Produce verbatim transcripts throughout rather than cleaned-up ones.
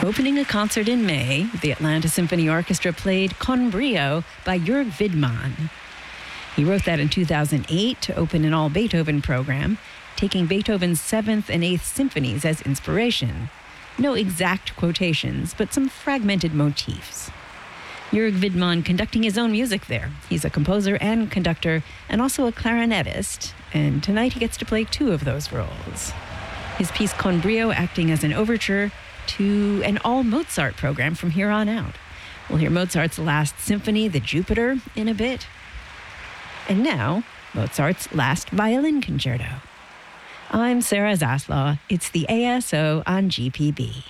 Opening a concert in May, the Atlanta Symphony Orchestra played Con Brio by Jörg Widmann. He wrote that in two thousand eight to open an all-Beethoven program, taking Beethoven's seventh and eighth symphonies as inspiration. No exact quotations, but some fragmented motifs. Jörg Widmann conducting his own music there. He's a composer and conductor, and also a clarinetist, and tonight he gets to play two of those roles. His piece Con Brio acting as an overture to an all-Mozart program from here on out. We'll hear Mozart's last symphony, the Jupiter, in a bit. And now, Mozart's last violin concerto. I'm Sarah Zaslaw. It's the A S O on G P B.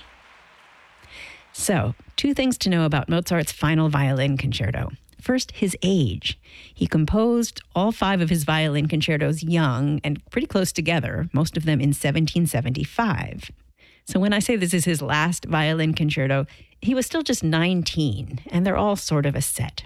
So, two things to know about Mozart's final violin concerto. First, his age. He composed all five of his violin concertos young and pretty close together, most of them in seventeen seventy-five. So when I say this is his last violin concerto, he was still just nineteen, and they're all sort of a set.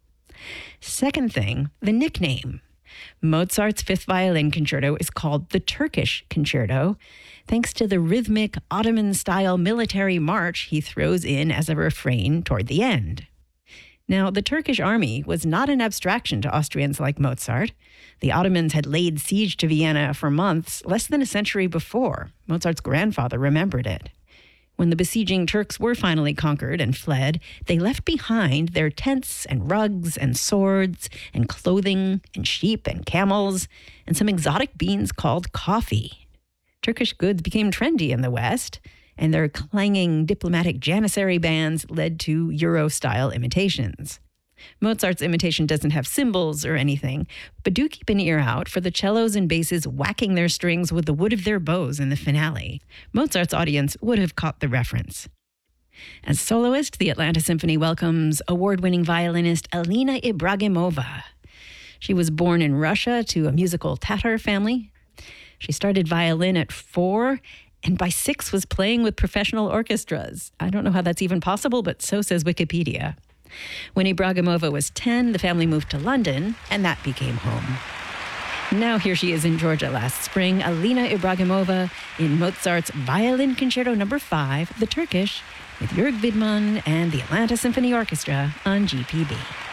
Second thing, the nickname. Mozart's fifth violin concerto is called the Turkish Concerto, thanks to the rhythmic Ottoman-style military march he throws in as a refrain toward the end. Now, the Turkish army was not an abstraction to Austrians like Mozart. The Ottomans had laid siege to Vienna for months, less than a century before. Mozart's grandfather remembered it. When the besieging Turks were finally conquered and fled, they left behind their tents and rugs and swords and clothing and sheep and camels and some exotic beans called coffee. Turkish goods became trendy in the West, and their clanging diplomatic janissary bands led to Euro-style imitations. Mozart's imitation doesn't have cymbals or anything, but do keep an ear out for the cellos and basses whacking their strings with the wood of their bows in the finale. Mozart's audience would have caught the reference. As soloist, the Atlanta Symphony welcomes award-winning violinist Alina Ibragimova. She was born in Russia to a musical Tatar family. She started violin at four, and by six was playing with professional orchestras. I don't know how that's even possible, but so says Wikipedia. When Ibragimova was ten, the family moved to London, and that became home. Now here she is in Georgia last spring, Alina Ibragimova in Mozart's Violin Concerto Number five, The Turkish, with Jörg Widmann and the Atlanta Symphony Orchestra on G P B.